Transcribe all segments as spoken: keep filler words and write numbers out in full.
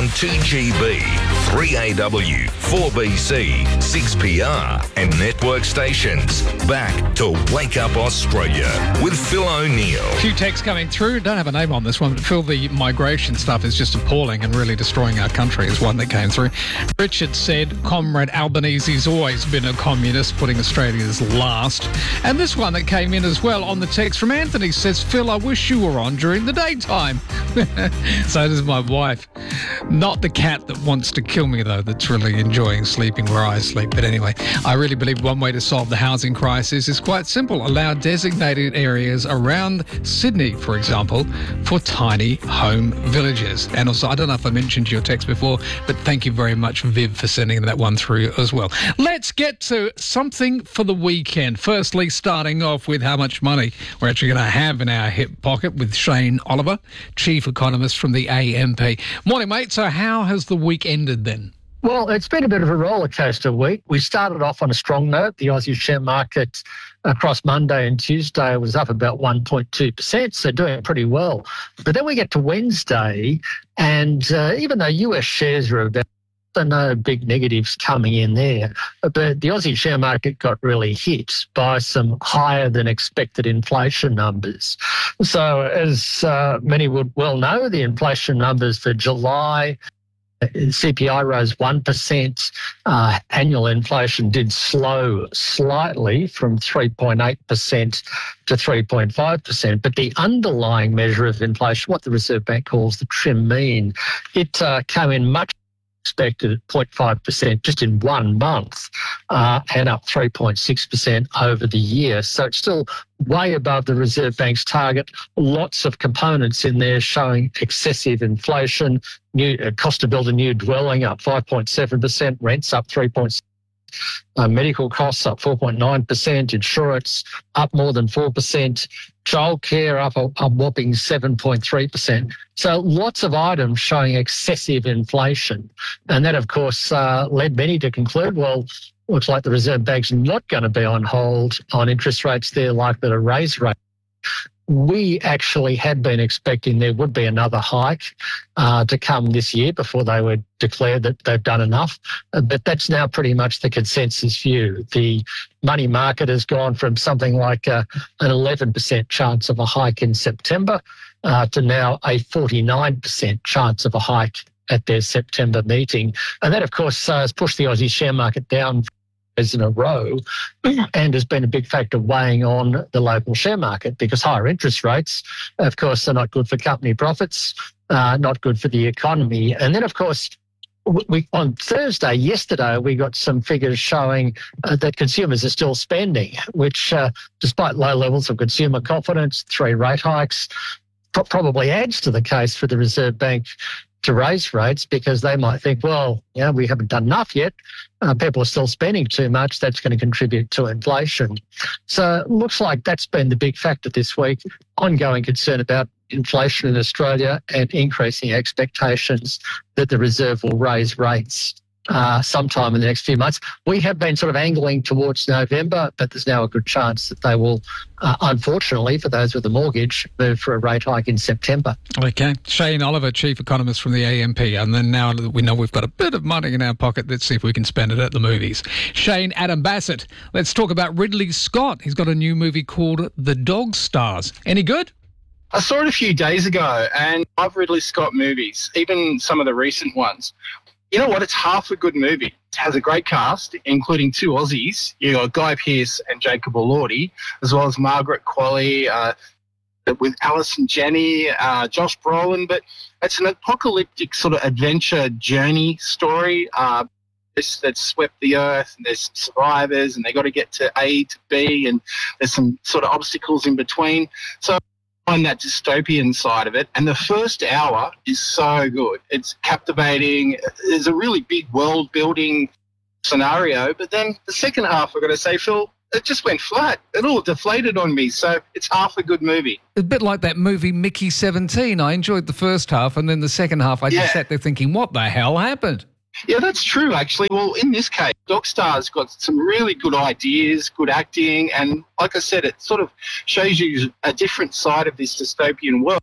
on two G B, three A W, four B C, six P R and network stations. Back to Wake Up Australia with Phil O'Neill. A few texts coming through. Don't have a name on this one, but Phil, the migration stuff is just appalling and really destroying our country is one that came through. Richard said, Comrade Albanese's always been a communist, putting Australia's last. And this one that came in as well on the text from Anthony says, Phil, I wish you were on during the daytime. So does my wife. Not the cat that wants to kill me, though, that's really enjoying sleeping where I sleep. But anyway, I really believe one way to solve the housing crisis is quite simple. Allow designated areas around Sydney, for example, for tiny home villages. And also, I don't know if I mentioned your text before, but thank you very much, Viv, for sending that one through as well. Let's get to something for the weekend. Firstly, starting off with how much money we're actually going to have in our hip pocket with Shane Oliver, Chief Economist from the A M P. Morning, mate. So how has the week ended then? Well, it's been a bit of a roller coaster week. We started off on a strong note. The Aussie share market across Monday and Tuesday was up about one point two percent, so doing pretty well. But then we get to Wednesday, and uh, even though U S shares are about, there are no big negatives coming in there, but the Aussie share market got really hit by some higher than expected inflation numbers. So as uh, many would well know, the inflation numbers for July, C P I rose one percent. Uh, annual inflation did slow slightly from three point eight percent to three point five percent. But the underlying measure of inflation, what the Reserve Bank calls the trim mean, it uh, came in much expected at zero point five percent just in one month uh, and up three point six percent over the year. So it's still way above the Reserve Bank's target. Lots of components in there showing excessive inflation. New uh, cost to build a new dwelling up five point seven percent, rents up three point six percent. Uh, medical costs up four point nine percent, insurance up more than four percent, childcare up a, a whopping seven point three percent. So lots of items showing excessive inflation. And that, of course, uh, led many to conclude, well, looks like the Reserve Bank's not going to be on hold on interest rates. They're likely to raise rates. We actually had been expecting there would be another hike uh, to come this year before they would declare that they've done enough. Uh, but that's now pretty much the consensus view. The money market has gone from something like uh, an eleven percent chance of a hike in September uh, to now a forty-nine percent chance of a hike at their September meeting. And that, of course, uh, has pushed the Aussie share market down in a row and has been a big factor weighing on the local share market because higher interest rates, of course, are not good for company profits, uh, not good for the economy. And then, of course, we on Thursday, yesterday, we got some figures showing uh, that consumers are still spending, which, uh, despite low levels of consumer confidence, three rate hikes, pro- probably adds to the case for the Reserve Bank to raise rates because they might think, well, yeah, we haven't done enough yet. Uh, people are still spending too much. That's going to contribute to inflation. So it looks like that's been the big factor this week. Ongoing concern about inflation in Australia and increasing expectations that the Reserve will raise rates uh, sometime in the next few months. We have been sort of angling towards November, but there's now a good chance that they will, uh, unfortunately, for those with a mortgage, move for a rate hike in September. Okay. Shane Oliver, Chief Economist from the A M P. And then now that we know we've got a bit of money in our pocket, let's see if we can spend it at the movies. Shane Adam Bassett. Let's talk about Ridley Scott. He's got a new movie called The Dog Stars. Any good? I saw it a few days ago, and I love Ridley Scott movies, even some of the recent ones. You know what? It's half a good movie. It has a great cast, including two Aussies. You got Guy Pearce and Jacob Elordi, as well as Margaret Qualley, uh, with Alison Janney, uh, Josh Brolin. But it's an apocalyptic sort of adventure journey story uh, that's swept the earth, and there's survivors, and they got to get to A to B, and there's some sort of obstacles in between. So find that dystopian side of it. And the first hour is so good. It's captivating. There's a really big world building scenario. But then the second half, I've got to say, Phil, it just went flat. It all deflated on me. So it's half a good movie. A bit like that movie Mickey seventeen. I enjoyed the first half, and then the second half I just Yeah. sat there thinking, what the hell happened? Yeah, that's true, actually. Well, in this case, Dog Star's got some really good ideas, good acting, and like I said, it sort of shows you a different side of this dystopian world.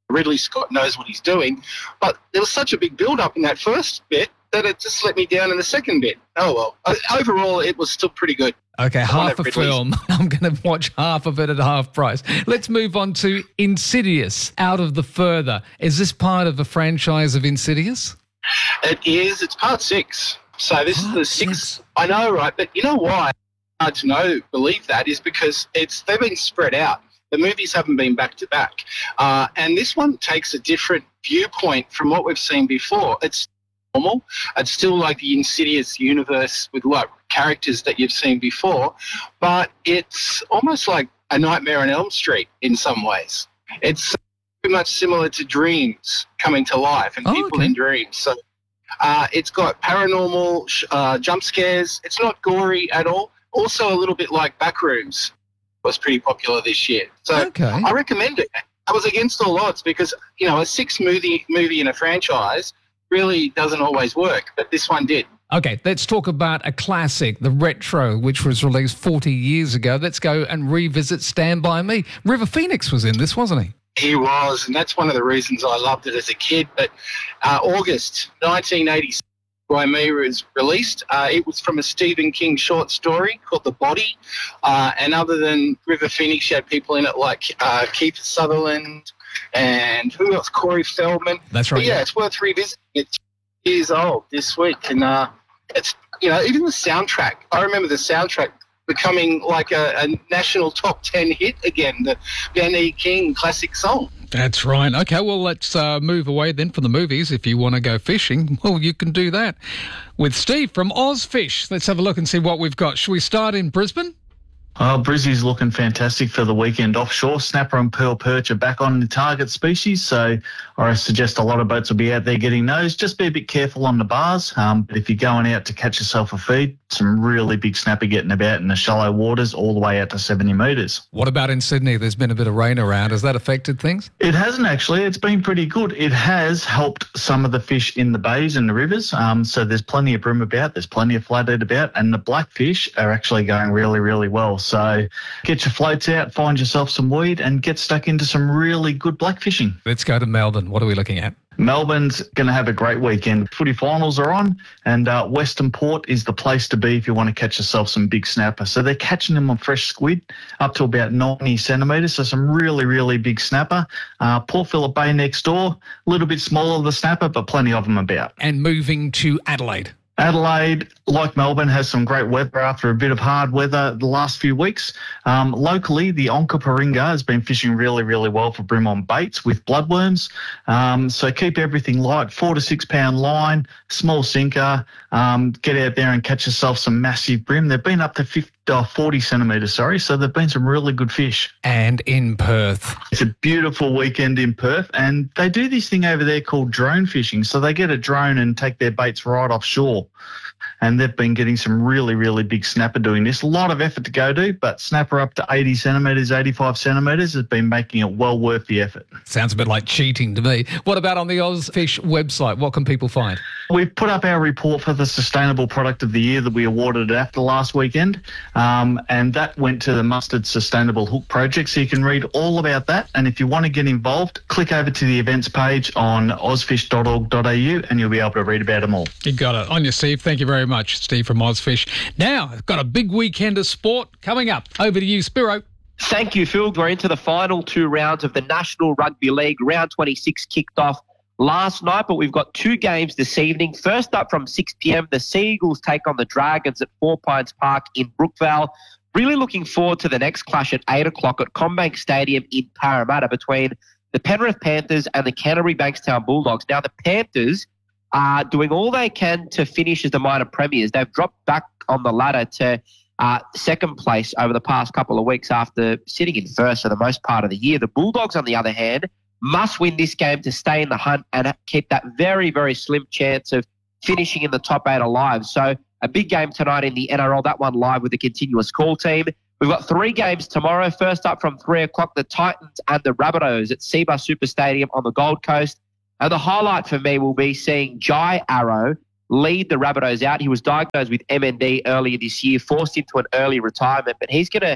Ridley Scott knows what he's doing. But there was such a big build-up in that first bit that it just let me down in the second bit. Oh, well. Uh, overall, it was still pretty good. Okay, half a film. I'm going to watch half of it at half price. Let's move on to Insidious, Out of the Further. Is this part of a franchise of Insidious? It is. It's part six. So this part is the sixth. Six. I know, right? But you know why? Hard to know, believe that, is because it's they've been spread out. The movies haven't been back to back. Uh, and this one takes a different viewpoint from what we've seen before. It's normal. It's still like the Insidious universe with like characters that you've seen before, but it's almost like a Nightmare on Elm Street in some ways. It's pretty much similar to dreams coming to life and oh, people okay. in dreams. So uh, it's got paranormal uh, jump scares. It's not gory at all. Also a little bit like Backrooms was pretty popular this year. So okay. I recommend it. I was against all odds because, you know, a six movie movie in a franchise really doesn't always work, but this one did. Okay, let's talk about a classic, The Retro, which was released forty years ago. Let's go and revisit Stand By Me. River Phoenix was in this, wasn't he? He was, and that's one of the reasons I loved it as a kid. But uh, August nineteen eighty-six, by me was released. Uh, it was from a Stephen King short story called The Body. Uh, and other than River Phoenix, you had people in it like uh, Keith Sutherland and who else? Corey Feldman. That's right. But yeah, yeah, it's worth revisiting. It's years old this week. And uh, it's, you know, even the soundtrack. I remember the soundtrack becoming like a, a national top ten hit again, the Ben E. King classic song. That's right. Okay, well, let's uh, move away then from the movies. If you want to go fishing, well, you can do that with Steve from Ozfish. Let's have a look and see what we've got. Should we start in Brisbane? Well, Brizzy's looking fantastic for the weekend offshore. Snapper and pearl perch are back on the target species, so I suggest a lot of boats will be out there getting those. Just be a bit careful on the bars, um, but if you're going out to catch yourself a feed, some really big snapper getting about in the shallow waters all the way out to seventy metres. What about in Sydney? There's been a bit of rain around. Has that affected things? It hasn't actually. It's been pretty good. It has helped some of the fish in the bays and the rivers, um, so there's plenty of bream about, there's plenty of flathead about, and the blackfish are actually going really, really well. So get your floats out, find yourself some weed, and get stuck into some really good black fishing. Let's go to Melbourne. What are we looking at? Melbourne's going to have a great weekend. Footy finals are on, and uh, Western Port is the place to be if you want to catch yourself some big snapper. So they're catching them on fresh squid up to about ninety centimetres, so some really, really big snapper. Uh, Port Phillip Bay next door, a little bit smaller the snapper, but plenty of them about. And moving to Adelaide. Adelaide, like Melbourne, has some great weather after a bit of hard weather the last few weeks. Um, locally, the Onkaparinga has been fishing really, really well for bream on baits with bloodworms. Um, so keep everything light, four to six pound line, small sinker. Um, get out there and catch yourself some massive bream. They've been up to fifty, uh, forty centimetres, sorry. So they've been some really good fish. And in Perth. It's a beautiful weekend in Perth, and they do this thing over there called drone fishing. So they get a drone and take their baits right offshore. And they've been getting some really, really big snapper doing this. A lot of effort to go to, but snapper up to eighty centimetres, eighty-five centimetres has been making it well worth the effort. Sounds a bit like cheating to me. What about on the Ozfish website? What can people find? We've put up our report for the Sustainable Product of the Year that we awarded after last weekend, um, and that went to the Mustard Sustainable Hook Project, so you can read all about that. And if you want to get involved, click over to the events page on ozfish dot org dot a u and you'll be able to read about them all. You got it. On you, Steve. Thank you very much, Steve from Ozfish. Now, I've got a big weekend of sport coming up. Over to you, Spiro. Thank you, Phil. We're into the final two rounds of the National Rugby League. Round twenty-six kicked off last night, but we've got two games this evening. First up from six p.m, the Seagulls take on the Dragons at Four Pines Park in Brookvale. Really looking forward to the next clash at eight o'clock at CommBank Stadium in Parramatta between the Penrith Panthers and the Canterbury Bankstown Bulldogs. Now, the Panthers are doing all they can to finish as the minor premiers. They've dropped back on the ladder to uh, second place over the past couple of weeks after sitting in first for the most part of the year. The Bulldogs, on the other hand, must win this game to stay in the hunt and keep that very, very slim chance of finishing in the top eight alive. So a big game tonight in the N R L, that one live with the continuous call team. We've got three games tomorrow. First up from three o'clock, the Titans and the Rabbitohs at Seabus Super Stadium on the Gold Coast. And the highlight for me will be seeing Jai Arrow lead the Rabbitohs out. He was diagnosed with M N D earlier this year, forced into an early retirement, but he's going to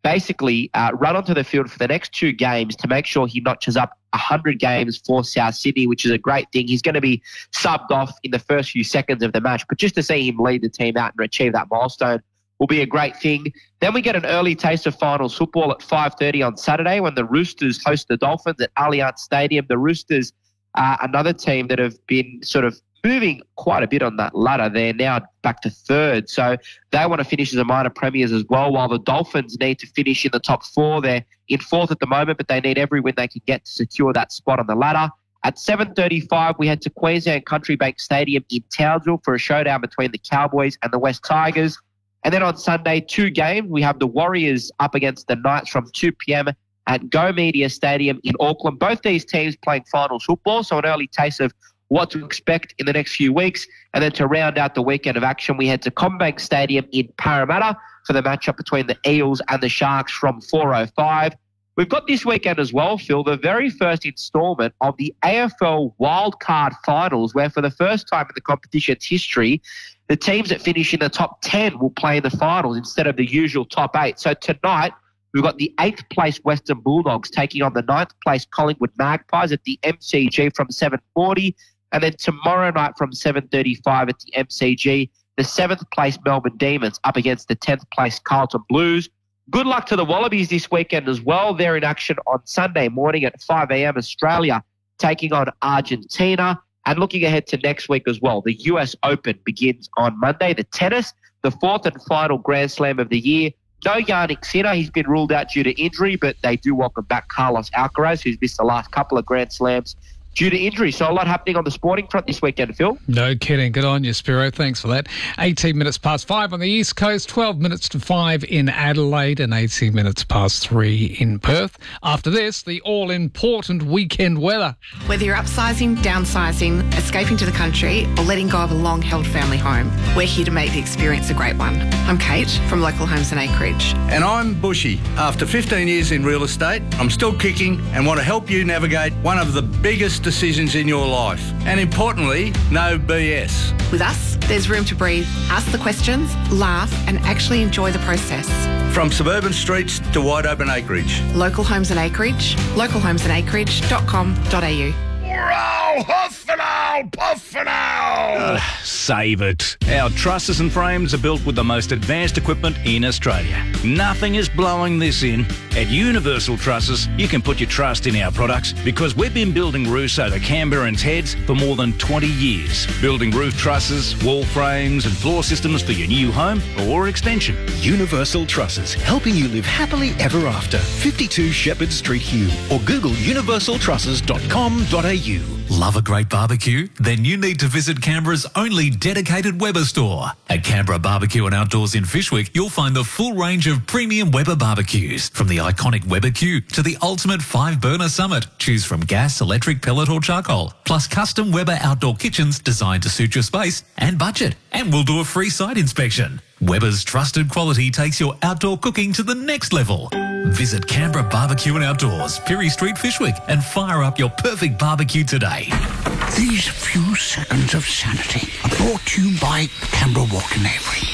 basically uh, run onto the field for the next two games to make sure he notches up one hundred games for South Sydney, which is a great thing. He's going to be subbed off in the first few seconds of the match, but just to see him lead the team out and achieve that milestone will be a great thing. Then we get an early taste of finals football at five thirty on Saturday when the Roosters host the Dolphins at Allianz Stadium. The Roosters are another team that have been sort of moving quite a bit on that ladder. They're now back to third, so they want to finish as a minor premiers as well, while the Dolphins need to finish in the top four. They're in fourth at the moment, but they need every win they can get to secure that spot on the ladder. At seven thirty-five, we head to Queensland Country Bank Stadium in Townsville for a showdown between the Cowboys and the West Tigers. And then on Sunday, two games. We have the Warriors up against the Knights from two p.m. at Go Media Stadium in Auckland. Both these teams playing finals football, so an early taste of what to expect in the next few weeks. And then to round out the weekend of action, we head to CommBank Stadium in Parramatta for the matchup between the Eels and the Sharks from four oh five. We've got this weekend as well, Phil, the very first instalment of the A F L Wildcard Finals, where for the first time in the competition's history, the teams that finish in the top ten will play in the finals instead of the usual top eight. So tonight, we've got the eighth place Western Bulldogs taking on the ninth place Collingwood Magpies at the M C G from seven forty. And then tomorrow night from seven thirty-five at the M C G, the seventh place Melbourne Demons up against the tenth place Carlton Blues. Good luck to the Wallabies this weekend as well. They're in action on Sunday morning at five a.m. Australia, taking on Argentina. And looking ahead to next week as well, the U S Open begins on Monday. The tennis, the fourth and final Grand Slam of the year. No Yannick Sinner. He's been ruled out due to injury, but they do welcome back Carlos Alcaraz, who's missed the last couple of Grand Slams due to injury. So a lot happening on the sporting front this weekend, Phil. No kidding. Good on you, Spiro. Thanks for that. eighteen minutes past five on the East Coast, twelve minutes to five in Adelaide, and eighteen minutes past three in Perth. After this, the all-important weekend weather. Whether you're upsizing, downsizing, escaping to the country, or letting go of a long-held family home, we're here to make the experience a great one. I'm Kate from Local Homes and Acreage. And I'm Bushy. After fifteen years in real estate, I'm still kicking and want to help you navigate one of the biggest decisions in your life. And importantly, no B S. With us, there's room to breathe, ask the questions, laugh, and actually enjoy the process. From suburban streets to wide open acreage. Local Homes and Acreage, local homes and acreage dot com dot a u. Wow, huff and owl, puff and owl. Uh, save it. Our trusses and frames are built with the most advanced equipment in Australia. Nothing is blowing this in. At Universal Trusses, you can put your trust in our products because we've been building roofs over Canberra and Heads for more than twenty years. Building roof trusses, wall frames and floor systems for your new home or extension. Universal Trusses, helping you live happily ever after. fifty-two Shepherd Street, Hugh, or Google universal trusses dot com dot a u. Love a great barbecue? Then you need to visit Canberra's only dedicated Weber store. At Canberra Barbecue and Outdoors in Fyshwick, you'll find the full range of premium Weber barbecues. From the iconic Weber Q to the ultimate five-burner Summit. Choose from gas, electric, pellet or charcoal. Plus custom Weber outdoor kitchens designed to suit your space and budget. And we'll do a free site inspection. Weber's trusted quality takes your outdoor cooking to the next level. Visit Canberra Barbecue and Outdoors, Pirie Street, Fyshwick, and fire up your perfect barbecue today. These few seconds of sanity are brought to you by Canberra Walk in Avery.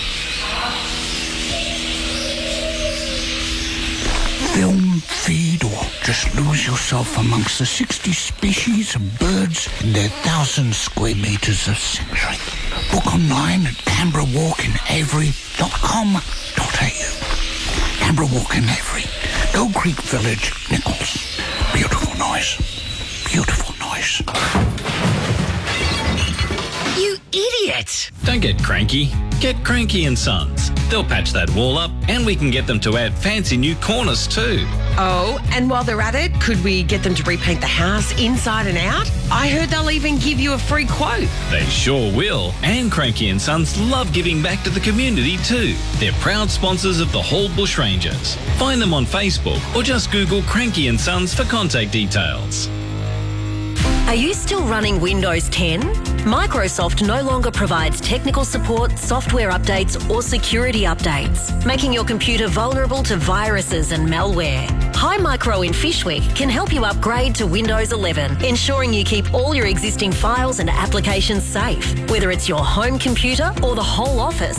Film, feed, or just lose yourself amongst the sixty species of birds in their thousand square metres of sanctuary. Book online at canberra walk in avery dot com dot a u. Canberra Walk in Avery, Gold Creek Village, Nichols. Beautiful noise. Beautiful noise. You idiot! Don't get cranky. Get Cranky and Sons. They'll patch that wall up and we can get them to add fancy new corners too. Oh, and while they're at it, could we get them to repaint the house inside and out? I heard they'll even give you a free quote. They sure will. And Cranky and Sons love giving back to the community too. They're proud sponsors of the Hall Bushrangers. Find them on Facebook or just Google Cranky and Sons for contact details. Are you still running Windows ten? Microsoft no longer provides technical support, software updates or security updates, making your computer vulnerable to viruses and malware. Hi Micro in Fyshwick can help you upgrade to Windows eleven, ensuring you keep all your existing files and applications safe, whether it's your home computer or the whole office.